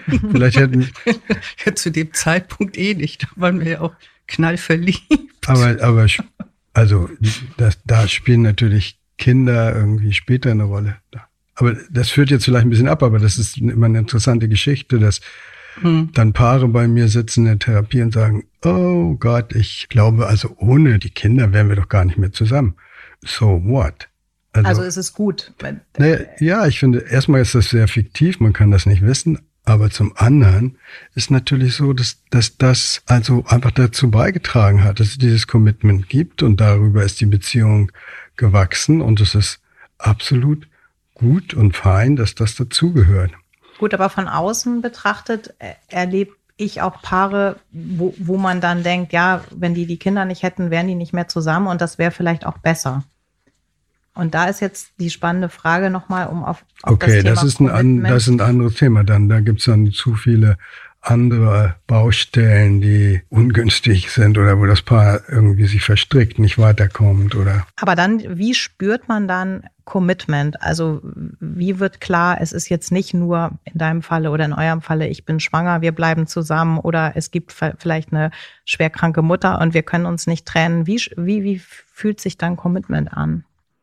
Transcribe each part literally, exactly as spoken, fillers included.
Vielleicht hätten ja, zu dem Zeitpunkt eh nicht, da waren wir ja auch knallverliebt. Aber, aber also das, da spielen natürlich Kinder irgendwie später eine Rolle. Aber das führt jetzt vielleicht ein bisschen ab, aber das ist immer eine interessante Geschichte, dass hm. dann Paare bei mir sitzen in der Therapie und sagen, oh Gott, ich glaube, also ohne die Kinder wären wir doch gar nicht mehr zusammen. So what? Also, also ist es gut? Naja, ja, ich finde, erstmal ist das sehr fiktiv, man kann das nicht wissen. Aber zum anderen ist natürlich so, dass, dass das also einfach dazu beigetragen hat, dass es dieses Commitment gibt und darüber ist die Beziehung gewachsen und es ist absolut gut und fein, dass das dazugehört. Gut, aber von außen betrachtet erlebe ich auch Paare, wo, wo man dann denkt, ja, wenn die die Kinder nicht hätten, wären die nicht mehr zusammen und das wäre vielleicht auch besser. Und da ist jetzt die spannende Frage nochmal, um auf, auf okay, das Thema das ist ein, das ist ein anderes Thema dann. Da gibt es dann zu viele andere Baustellen, die ungünstig sind oder wo das Paar irgendwie sich verstrickt, nicht weiterkommt oder. Aber dann, wie spürt man dann Commitment? Also wie wird klar, es ist jetzt nicht nur in deinem Falle oder in eurem Falle, ich bin schwanger, wir bleiben zusammen oder es gibt vielleicht eine schwerkranke Mutter und wir können uns nicht trennen. Wie, wie, wie fühlt sich dann Commitment an?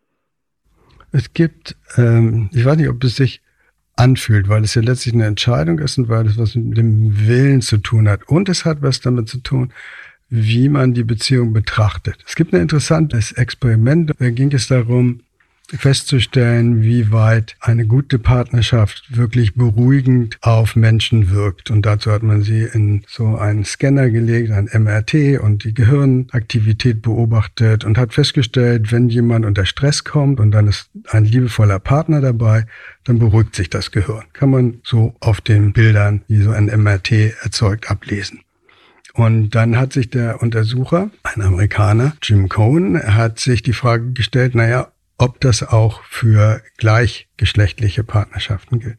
Es gibt, ähm, ich weiß nicht, ob es sich anfühlt, weil es ja letztlich eine Entscheidung ist und weil es was mit dem Willen zu tun hat. Und es hat was damit zu tun, wie man die Beziehung betrachtet. Es gibt ein interessantes Experiment, da ging es darum, festzustellen, wie weit eine gute Partnerschaft wirklich beruhigend auf Menschen wirkt. Und dazu hat man sie in so einen Scanner gelegt, ein M R T und die Gehirnaktivität beobachtet und hat festgestellt, wenn jemand unter Stress kommt und dann ist ein liebevoller Partner dabei, dann beruhigt sich das Gehirn. Kann man so auf den Bildern, die so ein M R T erzeugt, ablesen. Und dann hat sich der Untersucher, ein Amerikaner, Jim Cohen, hat sich die Frage gestellt, naja, ob das auch für gleichgeschlechtliche Partnerschaften gilt.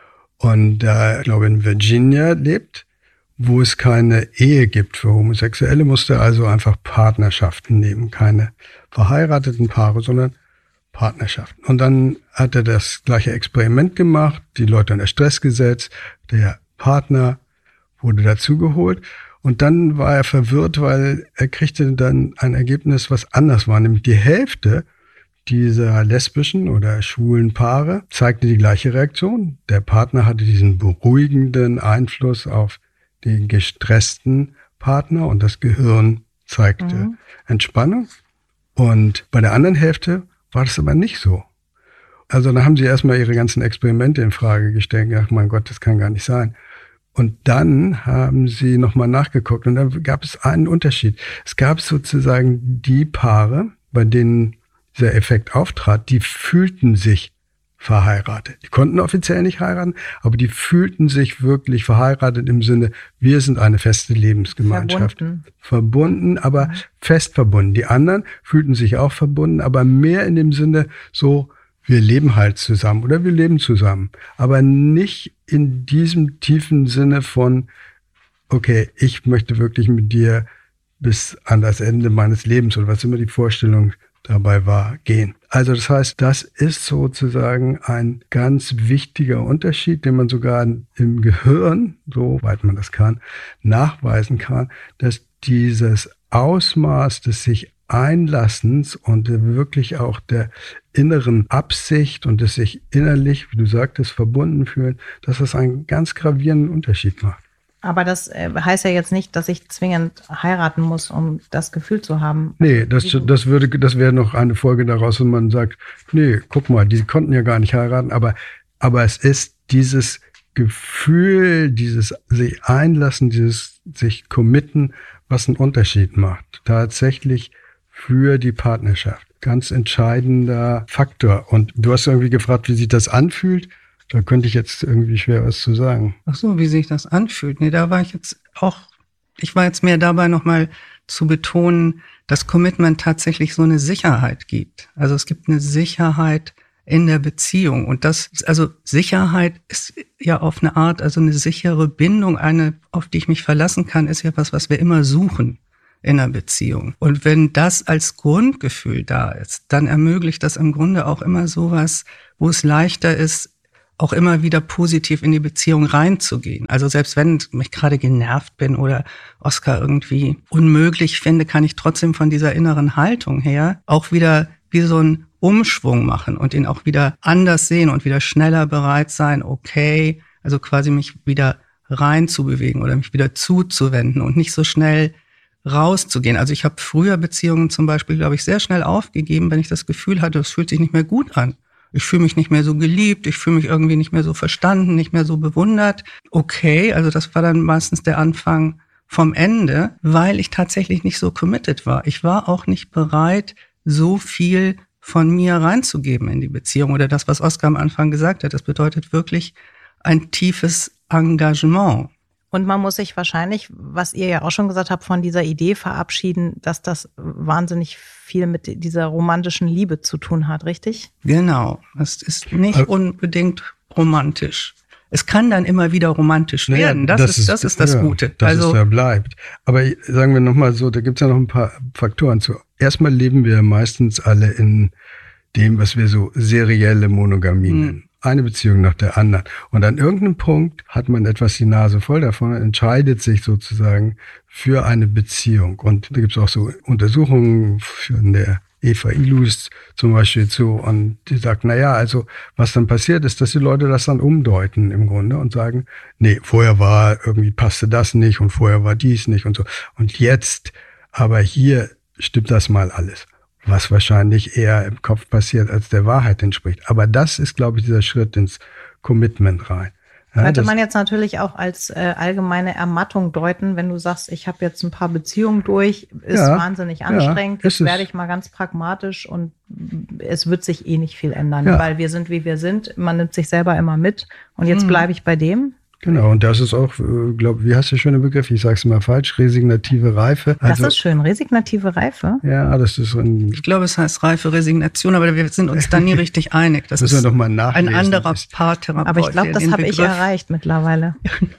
Und da, äh, ich glaube, in Virginia lebt, wo es keine Ehe gibt für Homosexuelle, musste also einfach Partnerschaften nehmen. Keine verheirateten Paare, sondern Partnerschaften. Und dann hat er das gleiche Experiment gemacht, die Leute unter Stress gesetzt, der Partner wurde dazugeholt. Und dann war er verwirrt, weil er kriegte dann ein Ergebnis, was anders war, nämlich die Hälfte dieser lesbischen oder schwulen Paare zeigte die gleiche Reaktion. Der Partner hatte diesen beruhigenden Einfluss auf den gestressten Partner und das Gehirn zeigte mhm. Entspannung. Und bei der anderen Hälfte war das aber nicht so. Also da haben sie erstmal ihre ganzen Experimente in Frage gestellt. Ach mein Gott, das kann gar nicht sein. Und dann haben sie nochmal nachgeguckt und dann gab es einen Unterschied. Es gab sozusagen die Paare, bei denen dieser Effekt auftrat, die fühlten sich verheiratet. Die konnten offiziell nicht heiraten, aber die fühlten sich wirklich verheiratet im Sinne, wir sind eine feste Lebensgemeinschaft. Verbunden, verbunden aber mhm. fest verbunden. Die anderen fühlten sich auch verbunden, aber mehr in dem Sinne so, wir leben halt zusammen oder wir leben zusammen. Aber nicht in diesem tiefen Sinne von, okay, ich möchte wirklich mit dir bis an das Ende meines Lebens oder was immer die Vorstellung dabei war, gehen. Also das heißt, das ist sozusagen ein ganz wichtiger Unterschied, den man sogar im Gehirn, soweit man das kann, nachweisen kann, dass dieses Ausmaß des sich Einlassens und wirklich auch der inneren Absicht und des sich innerlich, wie du sagtest, verbunden fühlen, dass das einen ganz gravierenden Unterschied macht. Aber das äh, heißt ja jetzt nicht, dass ich zwingend heiraten muss, um das Gefühl zu haben. Nee, das, das würde, das wäre noch eine Folge daraus, wenn man sagt, nee, guck mal, die konnten ja gar nicht heiraten, aber, aber es ist dieses Gefühl, dieses sich einlassen, dieses sich committen, was einen Unterschied macht. Tatsächlich für die Partnerschaft. Ganz entscheidender Faktor. Und du hast irgendwie gefragt, wie sich das anfühlt. Da könnte ich jetzt irgendwie schwer was zu sagen. Ach so, wie sich das anfühlt. Nee, da war ich jetzt auch, ich war jetzt mehr dabei, nochmal zu betonen, dass Commitment tatsächlich so eine Sicherheit gibt. Also es gibt eine Sicherheit in der Beziehung. Und das, also Sicherheit ist ja auf eine Art, also eine sichere Bindung, eine, auf die ich mich verlassen kann, ist ja was, was wir immer suchen in einer Beziehung. Und wenn das als Grundgefühl da ist, dann ermöglicht das im Grunde auch immer sowas, wo es leichter ist, auch immer wieder positiv in die Beziehung reinzugehen. Also selbst wenn ich gerade genervt bin oder Oskar irgendwie unmöglich finde, kann ich trotzdem von dieser inneren Haltung her auch wieder wie so einen Umschwung machen und ihn auch wieder anders sehen und wieder schneller bereit sein, okay, also quasi mich wieder reinzubewegen oder mich wieder zuzuwenden und nicht so schnell rauszugehen. Also ich habe früher Beziehungen zum Beispiel, glaube ich, sehr schnell aufgegeben, wenn ich das Gefühl hatte, es fühlt sich nicht mehr gut an. Ich fühle mich nicht mehr so geliebt, ich fühle mich irgendwie nicht mehr so verstanden, nicht mehr so bewundert. Okay, also das war dann meistens der Anfang vom Ende, weil ich tatsächlich nicht so committed war. Ich war auch nicht bereit, so viel von mir reinzugeben in die Beziehung. Oder das, was Oskar am Anfang gesagt hat, das bedeutet wirklich ein tiefes Engagement. Und man muss sich wahrscheinlich, was ihr ja auch schon gesagt habt, von dieser Idee verabschieden, dass das wahnsinnig viel mit dieser romantischen Liebe zu tun hat, richtig? Genau. Es ist nicht unbedingt romantisch. Es kann dann immer wieder romantisch werden. Naja, das, das ist, ist das ist das ja, Gute. Dass also, es da bleibt. Aber sagen wir nochmal so, da gibt es ja noch ein paar Faktoren zu. Erstmal leben wir meistens alle in dem, was wir so serielle Monogamie nennen. Hm. Eine Beziehung nach der anderen. Und an irgendeinem Punkt hat man etwas die Nase voll davon und entscheidet sich sozusagen für eine Beziehung. Und da gibt es auch so Untersuchungen von der Eva Ilus zum Beispiel zu. Und die sagt, na ja, also was dann passiert ist, dass die Leute das dann umdeuten im Grunde und sagen, nee, vorher war, irgendwie passte das nicht und vorher war dies nicht und so. Und jetzt, aber hier stimmt das mal alles. Was wahrscheinlich eher im Kopf passiert, als der Wahrheit entspricht. Aber das ist, glaube ich, dieser Schritt ins Commitment rein. Ja, könnte man jetzt natürlich auch als äh, allgemeine Ermattung deuten, wenn du sagst, ich habe jetzt ein paar Beziehungen durch, ist ja, wahnsinnig anstrengend, ja, jetzt werde ich mal ganz pragmatisch und es wird sich eh nicht viel ändern, ja. weil wir sind, wie wir sind, man nimmt sich selber immer mit und jetzt hm. bleibe ich bei dem. Genau, und das ist auch, glaube wie heißt der schöne Begriff? Ich sage es mal falsch, resignative Reife. Also, das ist schön, resignative Reife. Ja, das ist so ein... Ich glaube, es heißt reife Resignation, aber wir sind uns da nie richtig einig. Das müssen ist wir doch mal nachlesen. Ein anderer Paartherapeut. Aber ich glaube, das habe ich erreicht mittlerweile.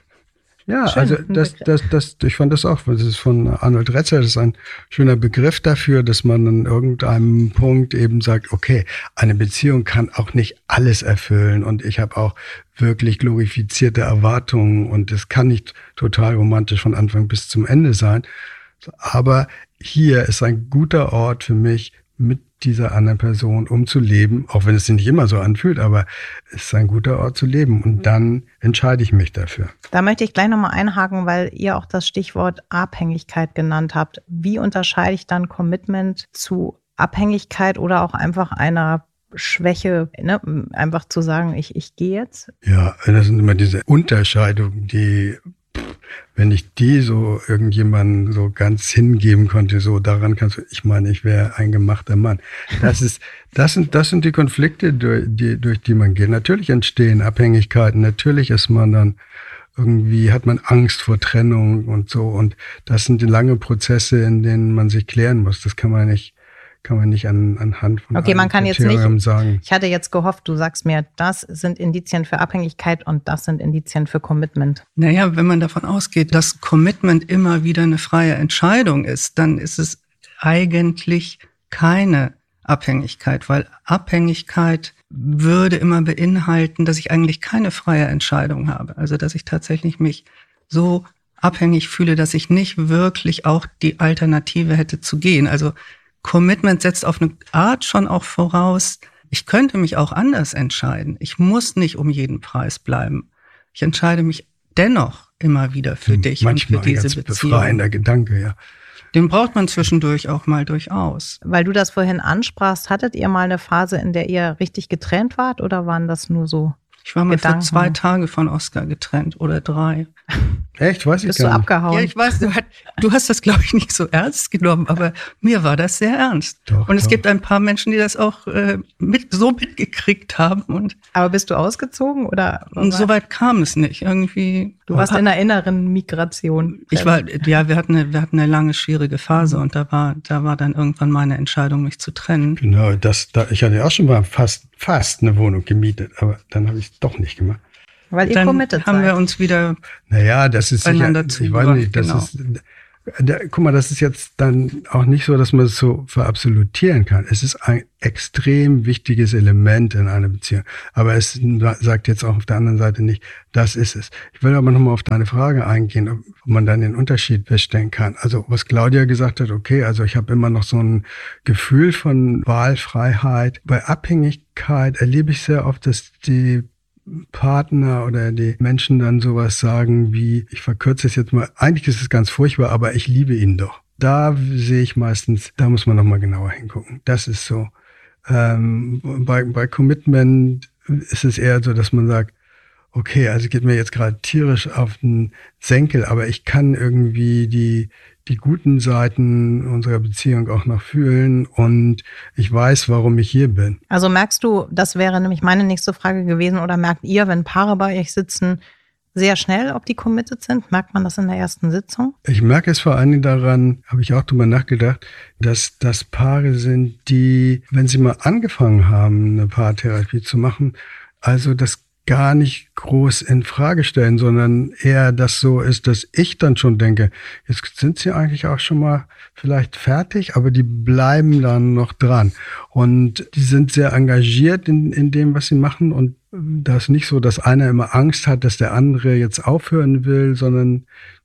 Ja, Schön, also das, das, das, ich fand das auch, das ist von Arnold Retzer, das ist ein schöner Begriff dafür, dass man an irgendeinem Punkt eben sagt, okay, eine Beziehung kann auch nicht alles erfüllen und ich habe auch wirklich glorifizierte Erwartungen und es kann nicht total romantisch von Anfang bis zum Ende sein. Aber hier ist ein guter Ort für mich, mit dieser anderen Person um zu leben, auch wenn es sich nicht immer so anfühlt, aber es ist ein guter Ort zu leben und dann entscheide ich mich dafür. Da möchte ich gleich nochmal einhaken, weil ihr auch das Stichwort Abhängigkeit genannt habt. Wie unterscheide ich dann Commitment zu Abhängigkeit oder auch einfach einer Schwäche, ne? Einfach zu sagen, ich, ich gehe jetzt? Ja, das sind immer diese Unterscheidungen, die... Wenn ich die so irgendjemanden so ganz hingeben konnte, so daran kannst du, ich meine, ich wäre ein gemachter Mann. Das ist, das sind, das sind die Konflikte, durch die, durch die man geht. Natürlich entstehen Abhängigkeiten, natürlich ist man dann irgendwie, hat man Angst vor Trennung und so. Und das sind die lange Prozesse, in denen man sich klären muss. Das kann man nicht, kann man nicht an, anhand von okay, man kann jetzt nicht sagen. Ich hatte jetzt gehofft, du sagst mir, das sind Indizien für Abhängigkeit und das sind Indizien für Commitment. Naja, wenn man davon ausgeht, dass Commitment immer wieder eine freie Entscheidung ist, dann ist es eigentlich keine Abhängigkeit, weil Abhängigkeit würde immer beinhalten, dass ich eigentlich keine freie Entscheidung habe. Also, dass ich tatsächlich mich so abhängig fühle, dass ich nicht wirklich auch die Alternative hätte zu gehen. Also, Commitment setzt auf eine Art schon auch voraus, ich könnte mich auch anders entscheiden. Ich muss nicht um jeden Preis bleiben. Ich entscheide mich dennoch immer wieder für hm, dich und für diese Beziehung. Manchmal ein ganz befreiender Gedanke, ja. Den braucht man zwischendurch auch mal durchaus. Weil du das vorhin ansprachst, hattet ihr mal eine Phase, in der ihr richtig getrennt wart oder waren das nur so Ich war mal Gedanken? für zwei Tage von Oskar getrennt oder drei. Echt? Weiß ich Bist gar du nicht. abgehauen? Ja, ich weiß, du, hat, du hast das, glaube ich, nicht so ernst genommen, aber mir war das sehr ernst. Doch, und es doch. gibt ein paar Menschen, die das auch äh, mit, so mitgekriegt haben. Und, Aber bist du ausgezogen oder? und so weit kam es nicht. Irgendwie. Du warst in einer inneren Migration. Ich war, ja, wir hatten eine, wir hatten eine lange, schwierige Phase und da war, da war dann irgendwann meine Entscheidung, mich zu trennen. Genau, das, da, ich hatte ja auch schon mal fast, fast eine Wohnung gemietet, aber dann habe ich es doch nicht gemacht. Weil ihr dann committed haben seid. wir uns wieder Naja, das ist sicher, einander ich weiß nicht, das genau. ist, Der, guck mal, das ist jetzt dann auch nicht so, dass man es so verabsolutieren kann. Es ist ein extrem wichtiges Element in einer Beziehung. Aber es sagt jetzt auch auf der anderen Seite nicht, das ist es. Ich will aber nochmal auf deine Frage eingehen, ob man dann den Unterschied feststellen kann. Also was Claudia gesagt hat, okay, also ich habe immer noch so ein Gefühl von Wahlfreiheit. Bei Abhängigkeit erlebe ich sehr oft, dass die Partner oder die Menschen dann sowas sagen wie, ich verkürze es jetzt mal, eigentlich ist es ganz furchtbar, aber ich liebe ihn doch. Da sehe ich meistens, da muss man nochmal genauer hingucken. Das ist so. Ähm, bei, bei Commitment ist es eher so, dass man sagt, okay, also geht mir jetzt gerade tierisch auf den Senkel, aber ich kann irgendwie die die guten Seiten unserer Beziehung auch noch fühlen und ich weiß, warum ich hier bin. Also merkst du, das wäre nämlich meine nächste Frage gewesen, oder merkt ihr, wenn Paare bei euch sitzen, sehr schnell, ob die committed sind? Merkt man das in der ersten Sitzung? Ich merke es vor allen Dingen daran, habe ich auch drüber nachgedacht, dass das Paare sind, die, wenn sie mal angefangen haben, eine Paartherapie zu machen, also das gar nicht groß in Frage stellen, sondern eher das so ist, dass ich dann schon denke, jetzt sind sie eigentlich auch schon mal vielleicht fertig, aber die bleiben dann noch dran. Und die sind sehr engagiert in, in dem, was sie machen. Und das ist nicht so, dass einer immer Angst hat, dass der andere jetzt aufhören will, sondern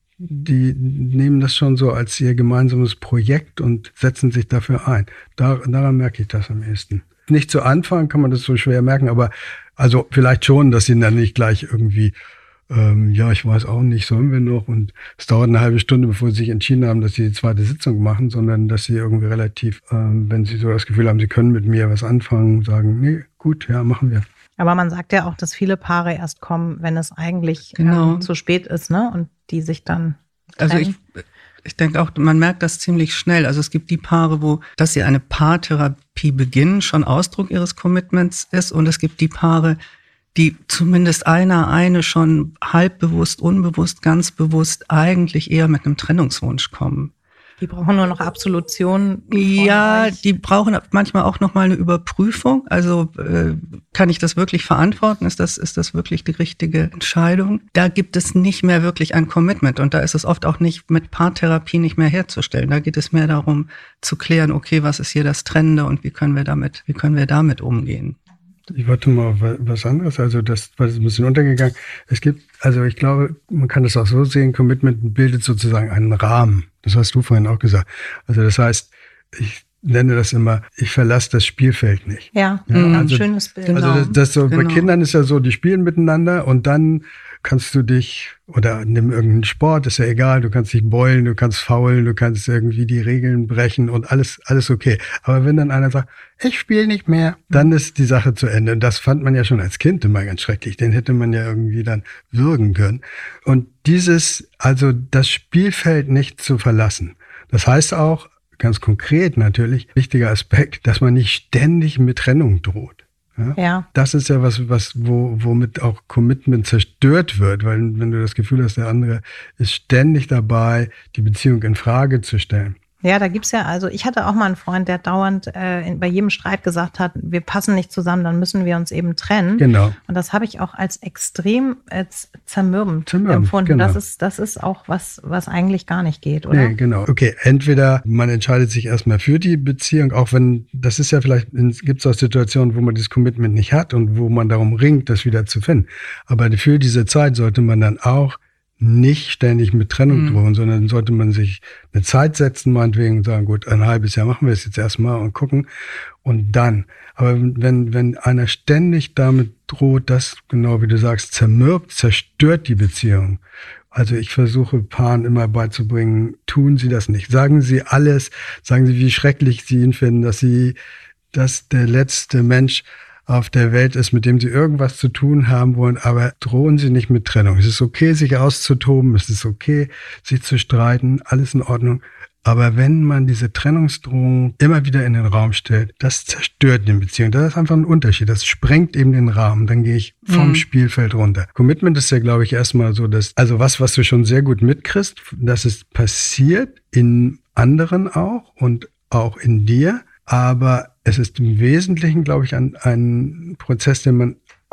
die nehmen das schon so als ihr gemeinsames Projekt und setzen sich dafür ein. Da, daran merke ich das am ehesten. Nicht zu Anfang kann man das so schwer merken, aber also vielleicht schon, dass sie dann nicht gleich irgendwie, ähm, ja, ich weiß auch nicht, sollen wir noch? Und es dauert eine halbe Stunde, bevor sie sich entschieden haben, dass sie die zweite Sitzung machen, sondern dass sie irgendwie relativ, ähm, wenn sie so das Gefühl haben, sie können mit mir was anfangen, sagen, nee, gut, ja, machen wir. Aber man sagt ja auch, dass viele Paare erst kommen, wenn es eigentlich Genau. ähm, zu spät ist, ne? Und die sich dann trennen. Also ich, ich denke auch, man merkt das ziemlich schnell. Also es gibt die Paare, wo, dass sie eine Paartherapie beginnen, schon Ausdruck ihres Commitments ist. Und es gibt die Paare, die zumindest einer, eine schon halb bewusst, unbewusst, ganz bewusst eigentlich eher mit einem Trennungswunsch kommen. Die brauchen nur noch Absolution. Ja, die brauchen manchmal auch noch mal eine Überprüfung. Also äh, kann ich das wirklich verantworten? Ist das, ist das wirklich die richtige Entscheidung? Da gibt es nicht mehr wirklich ein Commitment. Und da ist es oft auch nicht mit Paartherapie nicht mehr herzustellen. Da geht es mehr darum zu klären, okay, was ist hier das Trennende und wie können wir damit, wie können wir damit umgehen? Ich warte mal auf was anderes. Also das war ein bisschen untergegangen. Es gibt, also ich glaube, man kann das auch so sehen, Commitment bildet sozusagen einen Rahmen. Das hast du vorhin auch gesagt. Also das heißt, ich nenne das immer, ich verlasse das Spielfeld nicht. Ja, ja ein also, schönes Bild. Also das, das so, genau. Bei Kindern ist ja so, die spielen miteinander und dann kannst du dich, oder nimm irgendeinen Sport, ist ja egal, du kannst dich beulen, du kannst faulen, du kannst irgendwie die Regeln brechen und alles, alles okay. Aber wenn dann einer sagt, ich spiele nicht mehr, dann ist die Sache zu Ende. Und das fand man ja schon als Kind immer ganz schrecklich. Den hätte man ja irgendwie dann würgen können. Und dieses, also das Spielfeld nicht zu verlassen, das heißt auch, ganz konkret natürlich, wichtiger Aspekt, dass man nicht ständig mit Trennung droht. Ja? Ja. Das ist ja was, was wo, womit auch Commitment zerstört wird, weil wenn du das Gefühl hast, der andere ist ständig dabei, die Beziehung in Frage zu stellen. Ja, da gibt's ja, also ich hatte auch mal einen Freund, der dauernd äh, in, bei jedem Streit gesagt hat, wir passen nicht zusammen, dann müssen wir uns eben trennen. Genau. Und das habe ich auch als extrem äh, zermürbend, Zermürbend, empfunden. genau. Das ist, das ist auch was, was eigentlich gar nicht geht, oder? Nee, genau. Okay, entweder man entscheidet sich erstmal für die Beziehung, auch wenn, das ist ja vielleicht, gibt es auch Situationen, wo man dieses Commitment nicht hat und wo man darum ringt, das wieder zu finden. Aber für diese Zeit sollte man dann auch nicht ständig mit Trennung Mhm. drohen, sondern sollte man sich eine Zeit setzen, meinetwegen, und sagen, gut, ein halbes Jahr machen wir es jetzt erstmal und gucken und dann. Aber wenn, wenn einer ständig damit droht, das, genau wie du sagst, zermürbt, zerstört die Beziehung. Also ich versuche Paaren immer beizubringen, tun Sie das nicht. Sagen Sie alles, sagen Sie, wie schrecklich Sie ihn finden, dass Sie, dass der letzte Mensch auf der Welt ist, mit dem Sie irgendwas zu tun haben wollen, aber drohen Sie nicht mit Trennung. Es ist okay, sich auszutoben, es ist okay, sich zu streiten, alles in Ordnung. Aber wenn man diese Trennungsdrohung immer wieder in den Raum stellt, das zerstört die Beziehung. Das ist einfach ein Unterschied. Das sprengt eben den Rahmen. Dann gehe ich vom mhm. Spielfeld runter. Commitment ist ja, glaube ich, erstmal so, dass, also was, was du schon sehr gut mitkriegst, dass es passiert in anderen auch und auch in dir. Aber es ist im Wesentlichen, glaube ich, ein, ein Prozess, den man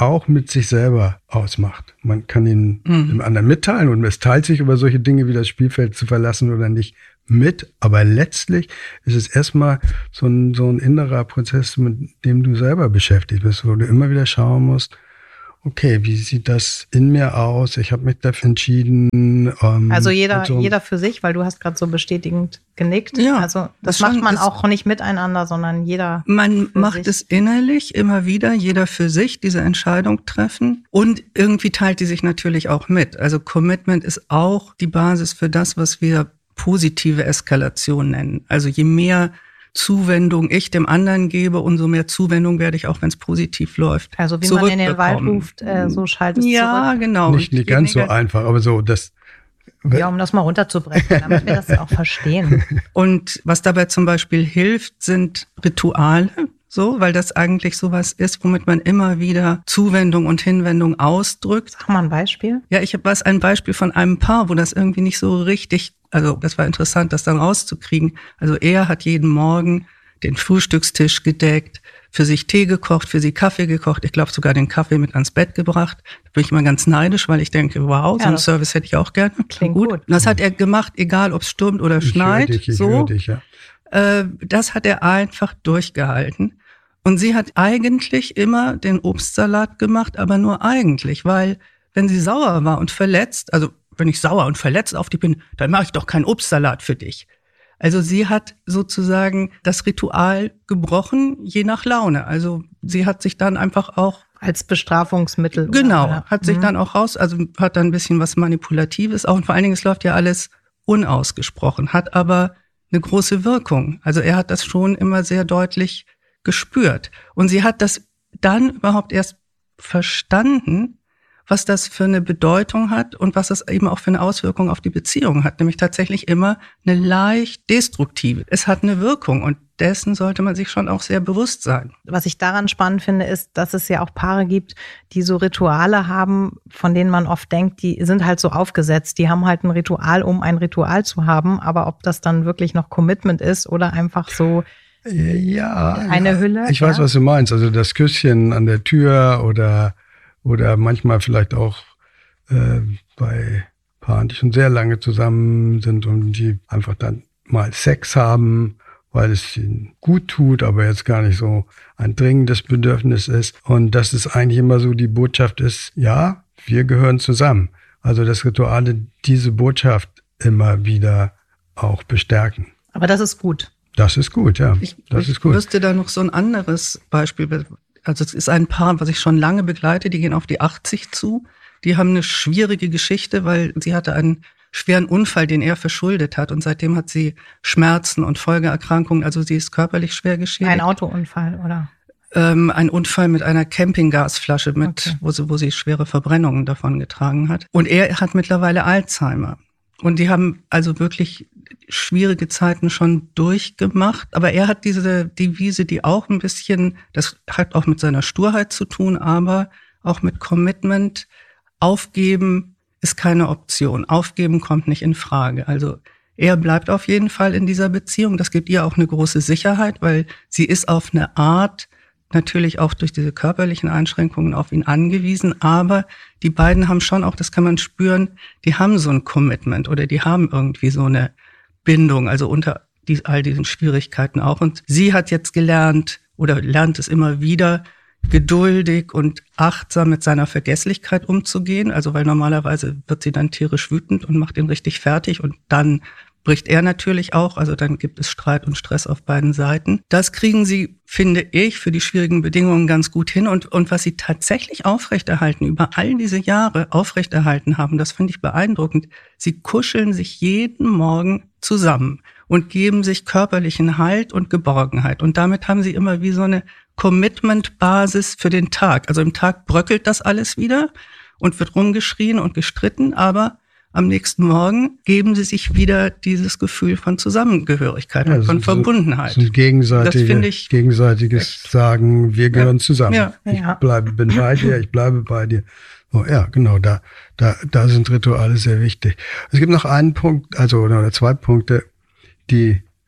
auch mit sich selber ausmacht. Man kann ihn Mhm. dem anderen mitteilen und es teilt sich über solche Dinge wie das Spielfeld zu verlassen oder nicht mit. Aber letztlich ist es erstmal so ein, so ein innerer Prozess, mit dem du selber beschäftigt bist, wo du immer wieder schauen musst, okay, wie sieht das in mir aus? Ich habe mich dafür entschieden. Ähm, Also jeder, so. jeder für sich, weil du hast gerade so bestätigend genickt. Ja, also das das macht schon man ist- auch nicht miteinander, sondern jeder. Man für macht sich. es innerlich immer wieder, jeder für sich, diese Entscheidung treffen. Und irgendwie teilt die sich natürlich auch mit. Also Commitment ist auch die Basis für das, was wir positive Eskalation nennen. Also je mehr Zuwendung ich dem anderen gebe, umso mehr Zuwendung werde ich auch, wenn es positiv läuft. Also wie man in den Wald zurückbekommen. ruft, äh, so schallt es Ja, zurück. genau. Nicht, Und nicht je ganz so negat- einfach, aber so, das. Ja, um das mal runterzubrechen, damit wir das auch verstehen. Und was dabei zum Beispiel hilft, sind Rituale, so, weil das eigentlich sowas ist, womit man immer wieder Zuwendung und Hinwendung ausdrückt. Sag mal ein Beispiel. Ja, ich habe was ein Beispiel von einem Paar, wo das irgendwie nicht so richtig, also das war interessant, das dann rauszukriegen. Also er hat jeden Morgen den Frühstückstisch gedeckt, für sich Tee gekocht, für sie Kaffee gekocht, ich glaube sogar den Kaffee mit ans Bett gebracht. Da bin ich immer ganz neidisch, weil ich denke, wow, Ja, so einen das Service hätte ich auch gerne. klingt gut. Und das hat er gemacht, egal ob es stürmt oder Ich höre schneit. dich, ich so. höre dich, ja. Äh, das hat er einfach durchgehalten. Und sie hat eigentlich immer den Obstsalat gemacht, aber nur eigentlich, weil wenn sie sauer war und verletzt, also wenn ich sauer und verletzt auf dich bin, dann mache ich doch keinen Obstsalat für dich. Also sie hat sozusagen das Ritual gebrochen, je nach Laune. Also sie hat sich dann einfach auch Als Bestrafungsmittel. oder- Genau, oder- hat sich Mhm. dann auch raus, also hat dann ein bisschen was Manipulatives auch. Und vor allen Dingen, es läuft ja alles unausgesprochen, hat aber eine große Wirkung. Also er hat das schon immer sehr deutlich gespürt. Und sie hat das dann überhaupt erst verstanden, was das für eine Bedeutung hat und was das eben auch für eine Auswirkung auf die Beziehung hat. Nämlich tatsächlich immer eine leicht destruktive. Es hat eine Wirkung und dessen sollte man sich schon auch sehr bewusst sein. Was ich daran spannend finde, ist, dass es ja auch Paare gibt, die so Rituale haben, von denen man oft denkt, die sind halt so aufgesetzt. Die haben halt ein Ritual, um ein Ritual zu haben. Aber ob das dann wirklich noch Commitment ist oder einfach so Ja. eine ja. Hülle. Ich weiß, ja? was du meinst. Also das Küsschen an der Tür oder, oder manchmal vielleicht auch äh, bei Paaren, die schon sehr lange zusammen sind und die einfach dann mal Sex haben, weil es ihnen gut tut, aber jetzt gar nicht so ein dringendes Bedürfnis ist. Und dass es eigentlich immer so die Botschaft ist, ja, wir gehören zusammen. Also dass Rituale diese Botschaft immer wieder auch bestärken. Aber das ist gut. Das ist gut, ja. Ich, das ich ist gut. wüsste da noch so ein anderes Beispiel. Also es ist ein Paar, was ich schon lange begleite, die gehen auf die achtzig zu. Die haben eine schwierige Geschichte, weil sie hatte einen schweren Unfall, den er verschuldet hat. Und seitdem hat sie Schmerzen und Folgeerkrankungen. Also sie ist körperlich schwer geschädigt. Ein Autounfall, oder? Ähm, ein Unfall mit einer Campinggasflasche, mit, Okay. wo, sie, wo sie schwere Verbrennungen davon getragen hat. Und er hat mittlerweile Alzheimer. Und die haben also wirklich schwierige Zeiten schon durchgemacht. Aber er hat diese Devise, die auch ein bisschen, das hat auch mit seiner Sturheit zu tun, aber auch mit Commitment. Aufgeben ist keine Option. Aufgeben kommt nicht in Frage. Also er bleibt auf jeden Fall in dieser Beziehung. Das gibt ihr auch eine große Sicherheit, weil sie ist auf eine Art natürlich auch durch diese körperlichen Einschränkungen auf ihn angewiesen. Aber die beiden haben schon auch, das kann man spüren, die haben so ein Commitment oder die haben irgendwie so eine Bindung, also unter die, all diesen Schwierigkeiten auch. Und sie hat jetzt gelernt oder lernt es immer wieder, geduldig und achtsam mit seiner Vergesslichkeit umzugehen. Also weil normalerweise wird sie dann tierisch wütend und macht ihn richtig fertig und dann bricht er natürlich auch. Also dann gibt es Streit und Stress auf beiden Seiten. Das kriegen sie, finde ich, für die schwierigen Bedingungen ganz gut hin. Und, und was sie tatsächlich aufrechterhalten, über all diese Jahre aufrechterhalten haben, das finde ich beeindruckend. Sie kuscheln sich jeden Morgen zusammen und geben sich körperlichen Halt und Geborgenheit. Und damit haben sie immer wie so eine Commitment-Basis für den Tag. Also im Tag bröckelt das alles wieder und wird rumgeschrien und gestritten, aber am nächsten Morgen geben sie sich wieder dieses Gefühl von Zusammengehörigkeit Ja, und von so- Verbundenheit. So ein gegenseitige, Das finde ich gegenseitiges echt- Sagen, wir gehören Ja. zusammen. Ja. Ich Ja. bleibe, bin bei dir, ich bleibe bei dir. Oh, ja, genau, da, da, da sind Rituale sehr wichtig. Es gibt noch einen Punkt, also oder zwei Punkte, die,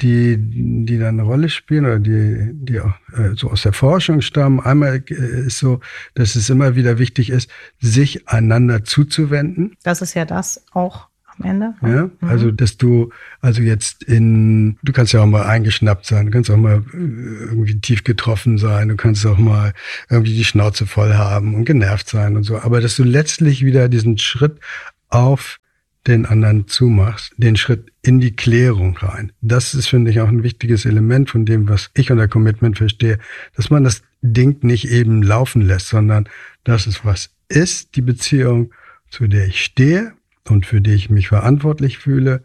die, die da eine Rolle spielen oder die, die auch äh, so aus der Forschung stammen. Einmal äh, ist so, dass es immer wieder wichtig ist, sich einander zuzuwenden. Das ist ja das auch am Ende. Ja, also dass du, also jetzt in, du kannst ja auch mal eingeschnappt sein, du kannst auch mal irgendwie tief getroffen sein, du kannst auch mal irgendwie die Schnauze voll haben und genervt sein und so. Aber dass du letztlich wieder diesen Schritt auf den anderen zumachst, den Schritt in die Klärung rein. Das ist, finde ich, auch ein wichtiges Element von dem, was ich unter Commitment verstehe, dass man das Ding nicht eben laufen lässt, sondern dass es was ist, die Beziehung, zu der ich stehe und für die ich mich verantwortlich fühle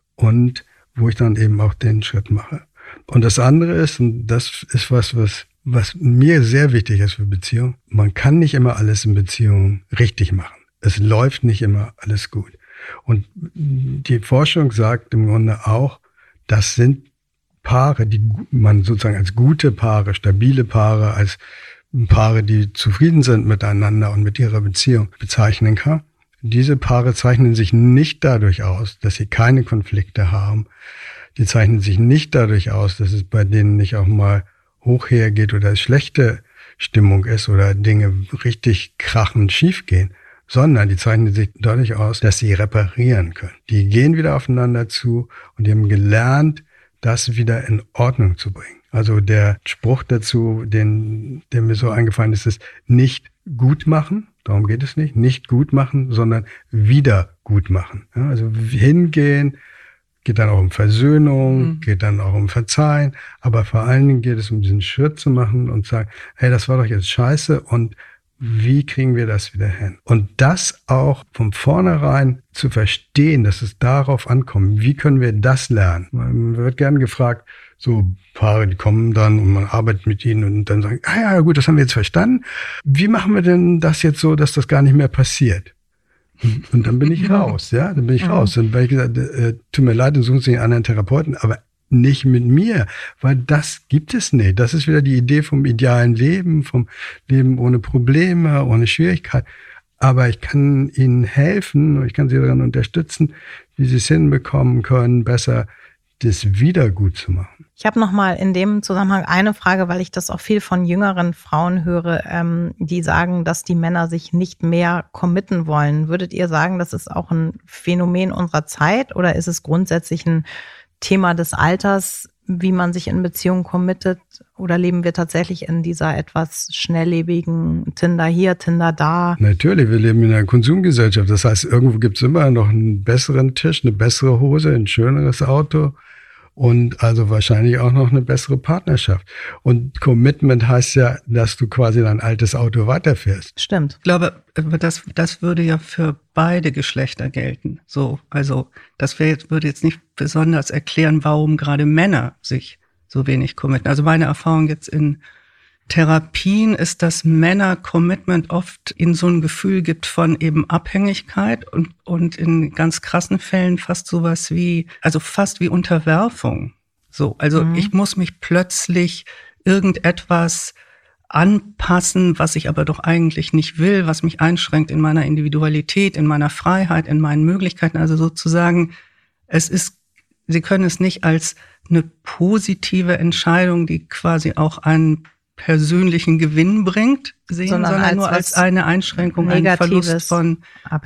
und wo ich dann eben auch den Schritt mache. Und das andere ist, und das ist was, was, was mir sehr wichtig ist für Beziehungen, man kann nicht immer alles in Beziehungen richtig machen. Es läuft nicht immer alles gut. Und die Forschung sagt im Grunde auch, das sind Paare, die man sozusagen als gute Paare, stabile Paare, als Paare, die zufrieden sind miteinander und mit ihrer Beziehung bezeichnen kann. Diese Paare zeichnen sich nicht dadurch aus, dass sie keine Konflikte haben. Die zeichnen sich nicht dadurch aus, dass es bei denen nicht auch mal hoch hergeht oder es schlechte Stimmung ist oder Dinge richtig krachend schief gehen, sondern die zeichnen sich dadurch aus, dass sie reparieren können. Die gehen wieder aufeinander zu und die haben gelernt, das wieder in Ordnung zu bringen. Also der Spruch dazu, den, der mir so eingefallen ist, ist nicht gut machen, darum geht es nicht, nicht gut machen, sondern wieder gut machen. Ja, also hingehen, geht dann auch um Versöhnung, mhm. geht dann auch um Verzeihen, aber vor allen Dingen geht es um diesen Schritt zu machen und sagen, hey, das war doch jetzt scheiße und wie kriegen wir das wieder hin? Und das auch von vornherein zu verstehen, dass es darauf ankommt. Wie können wir das lernen? Man wird gern gefragt, so Paare, die kommen dann und man arbeitet mit ihnen und dann sagen, ah ja, gut, das haben wir jetzt verstanden. Wie machen wir denn das jetzt so, dass das gar nicht mehr passiert? Und dann bin ich raus, ja, dann bin ich raus. Und weil ich gesagt, äh, tut mir leid, dann suchen Sie einen anderen Therapeuten, aber nicht mit mir, weil das gibt es nicht. Das ist wieder die Idee vom idealen Leben, vom Leben ohne Probleme, ohne Schwierigkeit. Aber ich kann Ihnen helfen und ich kann Sie daran unterstützen, wie Sie es hinbekommen können, besser das wieder gut zu machen. Ich habe noch mal in dem Zusammenhang eine Frage, weil ich das auch viel von jüngeren Frauen höre, ähm, die sagen, dass die Männer sich nicht mehr committen wollen. Würdet ihr sagen, das ist auch ein Phänomen unserer Zeit oder ist es grundsätzlich ein Thema des Alters, wie man sich in Beziehungen committet? Oder leben wir tatsächlich in dieser etwas schnelllebigen Tinder hier, Tinder da? Natürlich, wir leben in einer Konsumgesellschaft. Das heißt, irgendwo gibt es immer noch einen besseren Tisch, eine bessere Hose, ein schöneres Auto und also wahrscheinlich auch noch eine bessere Partnerschaft. Und Commitment heißt ja, dass du quasi dein altes Auto weiterfährst. Stimmt. Ich glaube, das, das würde ja für beide Geschlechter gelten. So, also das wär jetzt, würde jetzt nicht besonders erklären, warum gerade Männer sich so wenig committen. Also meine Erfahrung jetzt in Therapien ist, dass Männer Commitment oft in so ein Gefühl gibt von eben Abhängigkeit und, und in ganz krassen Fällen fast sowas wie, also fast wie Unterwerfung. So, also mhm. ich muss mich plötzlich irgendetwas anpassen, was ich aber doch eigentlich nicht will, was mich einschränkt in meiner Individualität, in meiner Freiheit, in meinen Möglichkeiten. Also sozusagen, es ist, sie können es nicht als eine positive Entscheidung, die quasi auch einen persönlichen Gewinn bringt, sehen, sondern, sondern als nur als eine Einschränkung, einen Verlust von,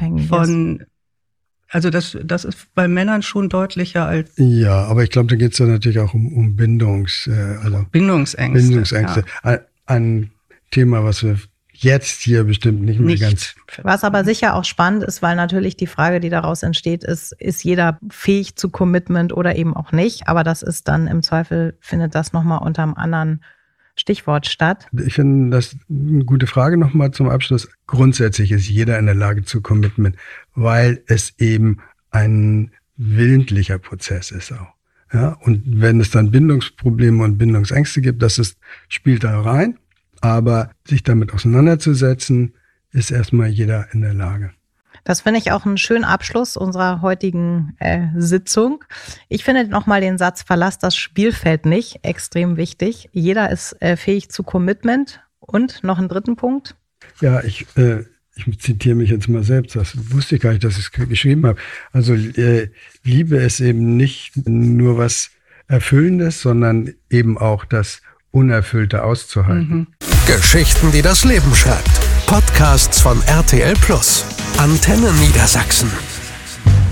von, also das, das ist bei Männern schon deutlicher als. Ja, aber ich glaube, da geht es ja natürlich auch um, um Bindungs, äh, also Bindungsängste. Bindungsängste. Ja. Ein, ein Thema, was wir jetzt hier bestimmt nicht mehr nicht. ganz. Was aber sicher auch spannend ist, weil natürlich die Frage, die daraus entsteht, ist, ist jeder fähig zu Commitment oder eben auch nicht? Aber das ist dann im Zweifel, findet das nochmal unter einem anderen Stichwort statt. Ich finde das eine gute Frage nochmal zum Abschluss. Grundsätzlich ist jeder in der Lage zu Commitment, weil es eben ein willentlicher Prozess ist auch. Ja, und wenn es dann Bindungsprobleme und Bindungsängste gibt, das ist, spielt da rein. Aber sich damit auseinanderzusetzen, ist erstmal jeder in der Lage. Das finde ich auch einen schönen Abschluss unserer heutigen äh, Sitzung. Ich finde nochmal den Satz, verlass das Spielfeld nicht, extrem wichtig. Jeder ist äh, fähig zu Commitment. Und noch einen dritten Punkt? Ja, ich, äh, ich zitiere mich jetzt mal selbst. Das wusste ich gar nicht, dass ich es geschrieben habe. Also äh, Liebe ist eben nicht nur was Erfüllendes, sondern eben auch das Unerfüllte auszuhalten. Mhm. Geschichten, die das Leben schreibt. Podcasts von R T L Plus. Antenne Niedersachsen.